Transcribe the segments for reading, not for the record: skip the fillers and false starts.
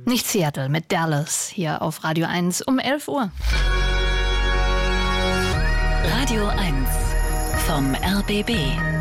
Nicht Seattle mit Dallas hier auf Radio 1 um 11 Uhr. Radio 1 vom RBB.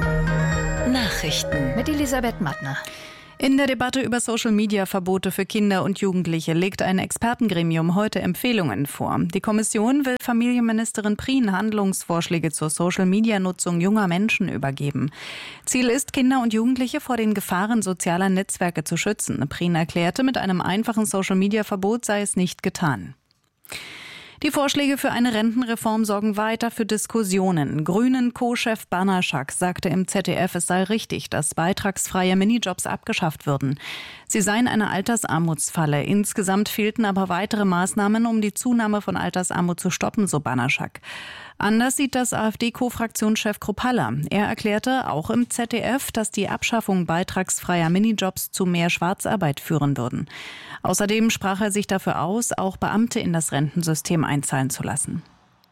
Nachrichten Mit Elisabeth Mattner. In der Debatte über Social-Media-Verbote für Kinder und Jugendliche legt ein Expertengremium heute Empfehlungen vor. Die Kommission will Familienministerin Prien Handlungsvorschläge zur Social-Media-Nutzung junger Menschen übergeben. Ziel ist, Kinder und Jugendliche vor den Gefahren sozialer Netzwerke zu schützen. Prien erklärte, mit einem einfachen Social-Media-Verbot sei es nicht getan. Die Vorschläge für eine Rentenreform sorgen weiter für Diskussionen. Grünen-Co-Chef Banaschak sagte im ZDF, es sei richtig, dass beitragsfreie Minijobs abgeschafft würden. Sie seien eine Altersarmutsfalle. Insgesamt fehlten aber weitere Maßnahmen, um die Zunahme von Altersarmut zu stoppen, so Banaschak. Anders sieht das AfD-Co-Fraktionschef Kruppalla. Er erklärte auch im ZDF, dass die Abschaffung beitragsfreier Minijobs zu mehr Schwarzarbeit führen würden. Außerdem sprach er sich dafür aus, auch Beamte in das Rentensystem einzahlen zu lassen.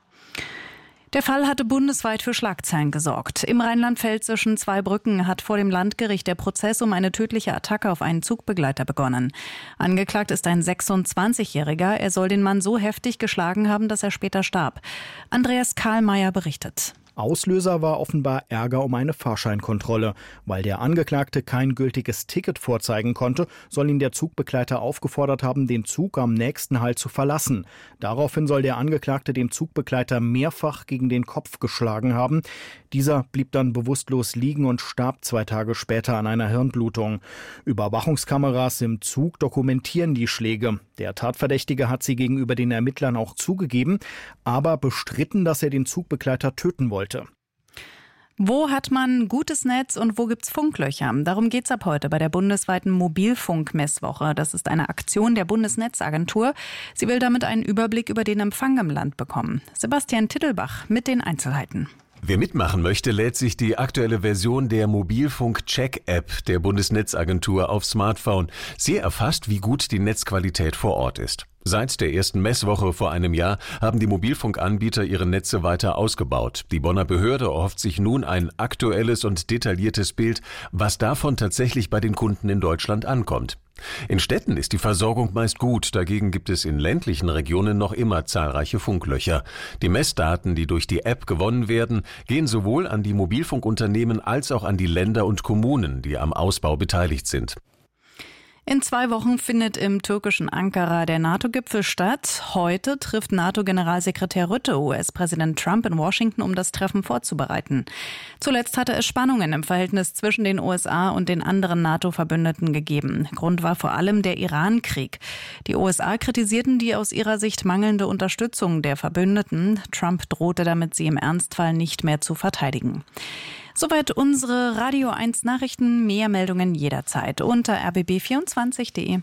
Der Fall hatte bundesweit für Schlagzeilen gesorgt. Im rheinland-pfälzischen Zweibrücken hat vor dem Landgericht der Prozess um eine tödliche Attacke auf einen Zugbegleiter begonnen. Angeklagt ist ein 26-Jähriger. Er soll den Mann so heftig geschlagen haben, dass er später starb. Andreas Kahlmeier berichtet. Auslöser war offenbar Ärger um eine Fahrscheinkontrolle. Weil der Angeklagte kein gültiges Ticket vorzeigen konnte, soll ihn der Zugbegleiter aufgefordert haben, den Zug am nächsten Halt zu verlassen. Daraufhin soll der Angeklagte dem Zugbegleiter mehrfach gegen den Kopf geschlagen haben. Dieser blieb dann bewusstlos liegen und starb 2 Tage später an einer Hirnblutung. Überwachungskameras im Zug dokumentieren die Schläge. Der Tatverdächtige hat sie gegenüber den Ermittlern auch zugegeben, aber bestritten, dass er den Zugbegleiter töten wollte. Wo hat man gutes Netz und wo gibt's Funklöcher? Darum geht's ab heute bei der bundesweiten Mobilfunk-Messwoche. Das ist eine Aktion der Bundesnetzagentur. Sie will damit einen Überblick über den Empfang im Land bekommen. Sebastian Tittelbach mit den Einzelheiten. Wer mitmachen möchte, lädt sich die aktuelle Version der Mobilfunk-Check-App der Bundesnetzagentur auf Smartphone. Sie erfasst, wie gut die Netzqualität vor Ort ist. Seit der ersten Messwoche vor einem Jahr haben die Mobilfunkanbieter ihre Netze weiter ausgebaut. Die Bonner Behörde erhofft sich nun ein aktuelles und detailliertes Bild, was davon tatsächlich bei den Kunden in Deutschland ankommt. In Städten ist die Versorgung meist gut, dagegen gibt es in ländlichen Regionen noch immer zahlreiche Funklöcher. Die Messdaten, die durch die App gewonnen werden, gehen sowohl an die Mobilfunkunternehmen als auch an die Länder und Kommunen, die am Ausbau beteiligt sind. In 2 Wochen findet im türkischen Ankara der NATO-Gipfel statt. Heute trifft NATO-Generalsekretär Rutte US-Präsident Trump in Washington, um das Treffen vorzubereiten. Zuletzt hatte es Spannungen im Verhältnis zwischen den USA und den anderen NATO-Verbündeten gegeben. Grund war vor allem der Iran-Krieg. Die USA kritisierten die aus ihrer Sicht mangelnde Unterstützung der Verbündeten. Trump drohte damit, sie im Ernstfall nicht mehr zu verteidigen. Soweit unsere Radio 1 Nachrichten. Mehr Meldungen jederzeit unter rbb24.de.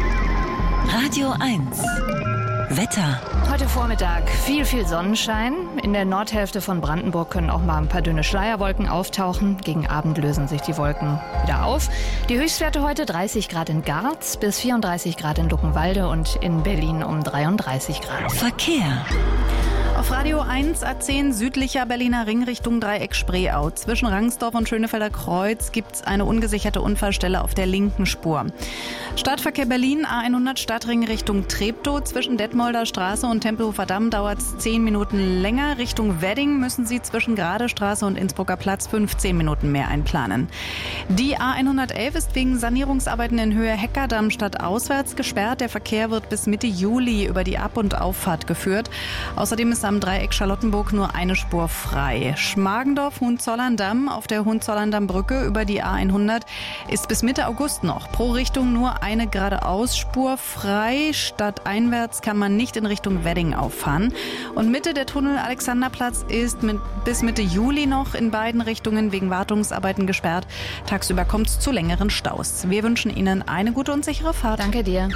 Radio 1 Wetter. Heute Vormittag viel Sonnenschein. In der Nordhälfte von Brandenburg können auch mal ein paar dünne Schleierwolken auftauchen. Gegen Abend lösen sich die Wolken wieder auf. Die Höchstwerte heute 30 Grad in Garz bis 34 Grad in Luckenwalde und in Berlin um 33 Grad. Verkehr. Auf Radio 1 A10 südlicher Berliner Ring Richtung Dreieck Spreeau. Zwischen Rangsdorf und Schönefelder Kreuz gibt es eine ungesicherte Unfallstelle auf der linken Spur. Stadtverkehr Berlin A100 Stadtring Richtung Treptow. Zwischen Detmolder Straße und Tempelhofer Damm dauert es 10 Minuten länger. Richtung Wedding müssen Sie zwischen Gradestraße und Innsbrucker Platz 15 Minuten mehr einplanen. Die A111 ist wegen Sanierungsarbeiten in Höhe Heckerdamm stadtauswärts gesperrt. Der Verkehr wird bis Mitte Juli über die Ab- und Auffahrt geführt. Außerdem ist am Dreieck Charlottenburg nur eine Spur frei. Schmargendorf-Hohenzollern-Damm auf der Hohenzollern-Damm-Brücke über die A100 ist bis Mitte August noch pro Richtung nur eine Geradeausspur frei. Stadteinwärts kann man nicht in Richtung Wedding auffahren. Und Mitte der Tunnel Alexanderplatz ist bis Mitte Juli noch in beiden Richtungen wegen Wartungsarbeiten gesperrt. Tagsüber kommt es zu längeren Staus. Wir wünschen Ihnen eine gute und sichere Fahrt. Danke dir.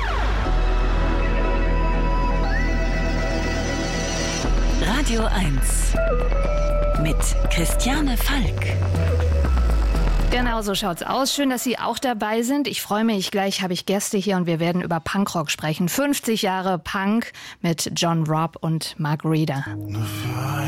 Radio 1 mit Christiane Falk. Genau so schaut's aus. Schön, dass Sie auch dabei sind. Ich freue mich. Gleich habe ich Gäste hier und wir werden über Punkrock sprechen. 50 Jahre Punk mit John Robb und Mark Reeder.